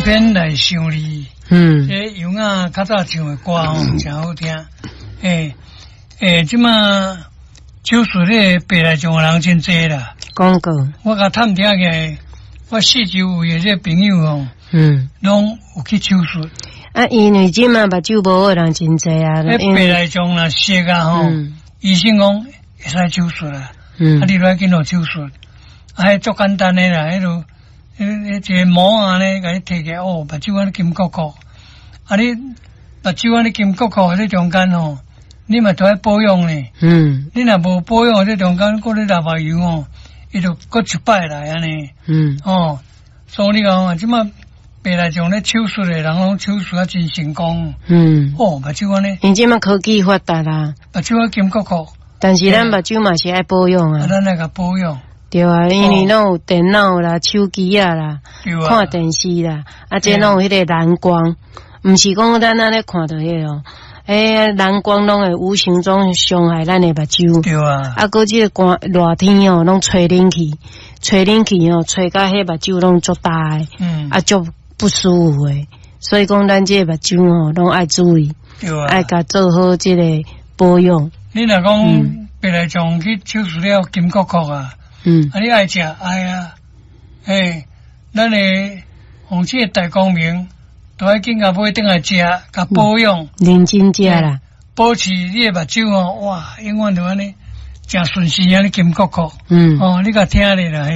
片来想你，这杨啊较早唱的歌真好听。即马手术咧白内障的人真多啦。 广告， 我甲探听起来，我四周围的这朋友拢有去手术。 啊，因为即马目睭无好人真济啊。 白内障若色啊医生讲会使手术啦。你来紧做手术，足简单的啦，一个膜啊咧，甲你摕起来，目睭安尼金鼓鼓，你目睭安尼金鼓鼓，这中间你嘛都要保养呢。你若无保养，这中间搁咧流目油伊就搁一摆来安尼。所以你讲即马白内障咧手术的人拢手术啊真成功。目睭安尼。 因即马科技发达啦， 目睭啊金鼓鼓。 但是咱目睭嘛是爱保养啊。 咱来甲保养。 对啊，因为拢有电脑啦、手机啊啦、看电视啦，这拢有迄个蓝光，毋是讲咱安尼看到迄个蓝光拢会无形中伤害咱的目睭。 对啊。 搁即个寒热天拢吹冷气吹到迄目睭拢足大的，足不舒服的。所以讲咱这个目睭拢爱注意，爱甲做好这个保养。 你若讲白内障去手术了金鼓鼓啊。你爱食爱啊，咱的红色大光明，都爱紧甲买转来食，甲保养， 认真食啦， 保持你的目睭哇，永远都安尼，真顺时安尼金鼓鼓。你甲听咧啦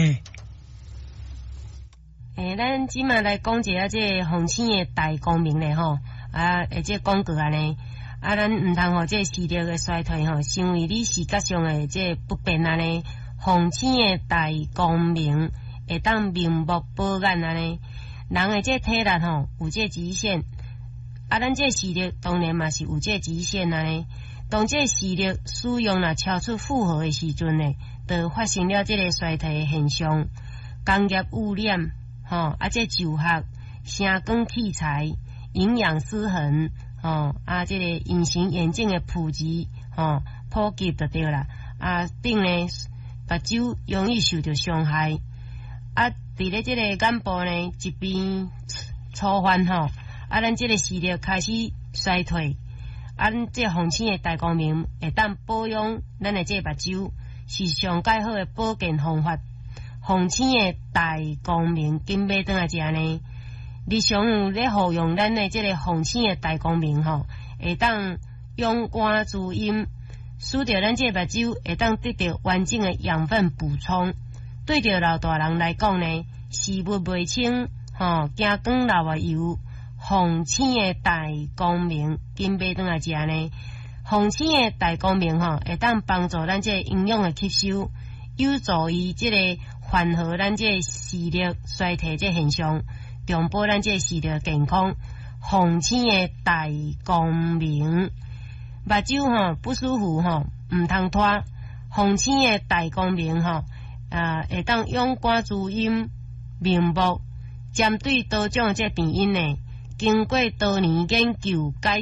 咱即马来讲一下这红星的大光明咧这广告安尼。咱毋通这视力的衰退成为你视觉上的这不便安尼。红星的大光明会当明目保眼安尼，人的这体力有这极限，咱这视力当然嘛是有这极限安尼。当这视力使用超出负荷的时阵呢，就发生了这个衰退的现象。工业污染这就学、声光器材、营养失衡这个隐形眼镜的普及普及就对啦。顶呢。目睭容易受到伤害，伫咧这个眼部呢疾病触犯咱这个视力开始衰退，这红星的大光明会当保养咱的这目睭，是上介好的保健方法。红星的大光明紧买转来食呢，日常有咧服用咱的这个红星的大光明会当勇敢滋阴。使着咱这目睭会当得到完整的养分补充，对着老大人来讲呢，视物袂清惊光流的油，红星的大光明紧买转来食呢。红星的大光明会当帮助咱这营养的吸收，有助于这个缓和咱这视力衰退这现象，重保咱这视力健康。红星的大光明。目睭不舒服唔通拖，红星的大光明会当勇敢滋阴明目，针对多种这病因呢，经过多年研究改